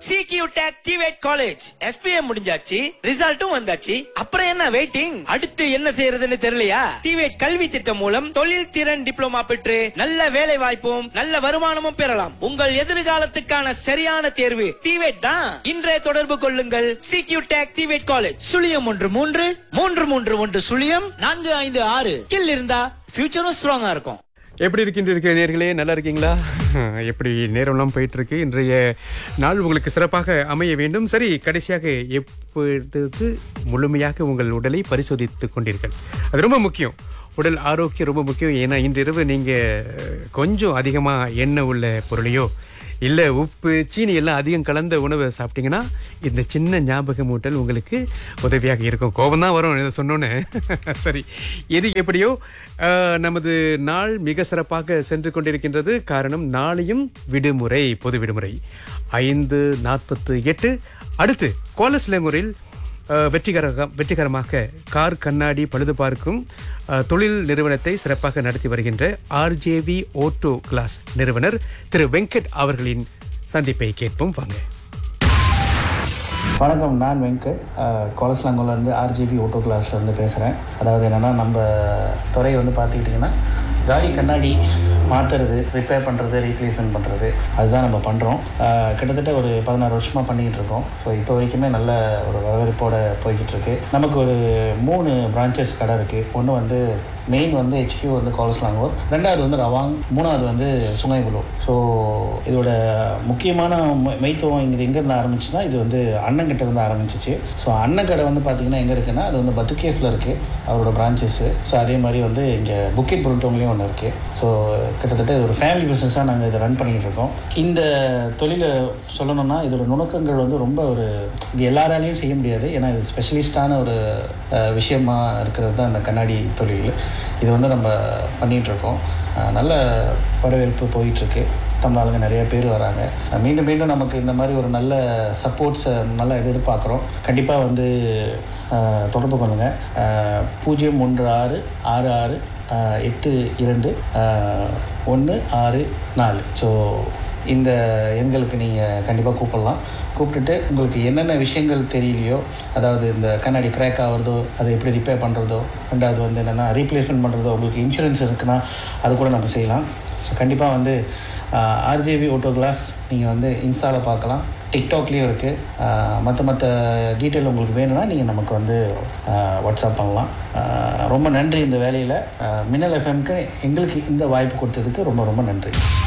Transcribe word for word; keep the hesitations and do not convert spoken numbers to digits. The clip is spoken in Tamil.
சிக்யூ டெக் டிவேட் காலேஜ். எஸ்பிஎம் முடிஞ்சாச்சு, ரிசல்ட்டும் வந்தாச்சு. அப்புறம் என்ன வெயிட்டிங்? அடுத்து என்ன செய்யறதுன்னு தெரியலையா? டிவேட் கல்வி திட்டம் மூலம் தொழில் திறன் டிப்ளமா பெற்று நல்ல வேலை வாய்ப்பும் நல்ல வருமானமும் பெறலாம். உங்கள் எதிர்காலத்துக்கான சரியான தேர்வு டிவேட் தான். இன்றைய தொடர்பு கொள்ளுங்கள். சிக்யூ டெக் டிவேட் காலேஜ் சுழியம் ஒன்று மூன்று மூன்று மூன்று ஒன்று சுழியம் நான்கு ஐந்து ஆறு. கில் இருந்தா ஃபியூச்சரும் ஸ்ட்ராங்கா இருக்கும். எப்படி இருக்கின்ற நேர்களே, நல்லா இருக்கீங்களா? எப்படி நேரம்லாம் போயிட்டு இருக்கு? இன்றைய நாள் உங்களுக்கு சிறப்பாக அமைய வேண்டும். சரி, கடைசியாக எப்பொழுது முழுமையாக உங்கள் உடலை பரிசோதித்துக் கொண்டீர்கள்? அது ரொம்ப முக்கியம். உடல் ஆரோக்கியம் ரொம்ப முக்கியம். ஏன்னா இன்றிரவு நீங்கள் கொஞ்சம் அதிகமாக எண்ணெய் உள்ள பொருளையோ இல்லை உப்பு சீனி எல்லாம் அதிகம் கலந்த உணவை சாப்பிட்டீங்கன்னா இந்த சின்ன ஞாபக மூட்டல் உங்களுக்கு உதவியாக இருக்கும். கோபம் தான் வரும் இதை சொன்னோன்னு. சரி, எது எப்படியோ நமது நாள் மிக சிறப்பாக சென்று கொண்டிருக்கின்றது. காரணம், நாளையும் விடுமுறை, பொது விடுமுறை. ஐந்து நாற்பத்து எட்டு அடுத்து கோலஸ்லங்கூரில் வெற்றிகர வெற்றிகரமாக கார் கண்ணாடி பழுது பார்க்கும் தொழில் நிறுவனத்தை சிறப்பாக நடத்தி வருகின்ற ஆர்ஜேவி ஓட்டோ கிளாஸ் நிறுவனர் திரு வெங்கட் அவர்களின் சந்திப்பை கேட்போம் வாங்க. வணக்கம், நான் வெங்கட். கோலஸ்லாங்கூர்லேருந்து ஆர்ஜேவி ஓட்டோ கிளாஸ்லேருந்து பேசுகிறேன். அதாவது என்னென்னா, நம்ம துறை வந்து பார்த்துக்கிட்டிங்கன்னா காடி கண்ணாடி மாற்றுறது, ரிப்பேர் பண்ணுறது, ரீப்ளேஸ்மெண்ட் பண்ணுறது, அதுதான் நம்ம பண்ணுறோம். கிட்டத்தட்ட ஒரு பதினாறு வருஷமாக பண்ணிக்கிட்டு இருக்கோம். ஸோ இப்போ வரைக்குமே நல்ல ஒரு வரவேற்போடு போய்கிட்டு இருக்கு. நமக்கு ஒரு மூணு பிரான்ச்சஸ் கடை இருக்குது. ஒன்று வந்து மெயின் வந்து ஹெச்கியூ வந்து கோலஸ்லாங்கூர், ரெண்டாவது வந்து ரவாங், மூணாவது வந்து சுங்கைபுலு. ஸோ இதோட முக்கியமான மைத்துவம் இங்கே எங்கேருந்து ஆரம்பிச்சுன்னா, இது வந்து அண்ணங்கிட்ட இருந்து ஆரம்பிச்சிச்சு. ஸோ அண்ணன் கடை வந்து பார்த்திங்கன்னா எங்கே இருக்குன்னா, அது வந்து பத்துகேஃபில் இருக்குது அவரோட பிரான்ச்சஸ்ஸு. ஸோ அதே மாதிரி வந்து இங்கே புக்கெட் பொருத்தவங்களையும் ஒன்று இருக்குது. ஸோ கிட்டத்தட்ட இது ஒரு ஃபேமிலி பிஸ்னஸாக நாங்கள் இதை ரன் பண்ணிக்கிட்டு இருக்கோம். இந்த தொழிலை சொல்லணும்னா, இதோட நுணுக்கங்கள் வந்து ரொம்ப ஒரு இது எல்லாராலையும் செய்ய முடியாது. ஏன்னா இது ஸ்பெஷலிஸ்டான ஒரு விஷயமா இருக்கிறது தான் இந்த கண்ணாடி தொழில். இது வந்து நம்ம பண்ணிகிட்ருக்கோம். நல்ல வரவேற்பு போயிட்டுருக்கு. தமிழாளுங்க நிறைய பேர் வராங்க. மீண்டும் மீண்டும் நமக்கு இந்த மாதிரி ஒரு நல்ல சப்போர்ட்ஸை நல்லா எதிர்பார்க்குறோம். கண்டிப்பாக வந்து தொடர்பு பண்ணுங்கள். பூஜ்ஜியம் ஒன்று ஆறு ஆறு ஆறு எட்டு இரண்டு ஒன்று ஆறு நாலு. ஸோ இந்த எண்களுக்கு நீங்கள் கண்டிப்பாக கூப்பிடலாம். கூப்பிட்டுட்டு உங்களுக்கு என்னென்ன விஷயங்கள் தெரியலையோ, அதாவது இந்த கண்ணாடி கிராக் ஆகிறதோ, அதை எப்படி ரிப்பேர் பண்ணுறதோ, ரெண்டாவது வந்து என்னென்னா ரீப்ளேஸ்மெண்ட் பண்ணுறதோ, உங்களுக்கு இன்சூரன்ஸ் இருக்குன்னா அது கூட நம்ம செய்யலாம். ஸோ கண்டிப்பாக வந்து ஆர்ஜேவி ஓட்டோ கிளாஸ் நீங்கள் வந்து இன்ஸ்டாவில் பார்க்கலாம், டிக்டாக்லேயும் இருக்குது. மற்ற மற்ற டீட்டெயில் உங்களுக்கு வேணும்னா நீங்கள் நமக்கு வந்து வாட்ஸ்அப் பண்ணலாம். ரொம்ப நன்றி. இந்த வேலையில் மின்னல் எஃப்எம்க்கு எங்களுக்கு இந்த வாய்ப்பு கொடுத்ததுக்கு ரொம்ப ரொம்ப நன்றி.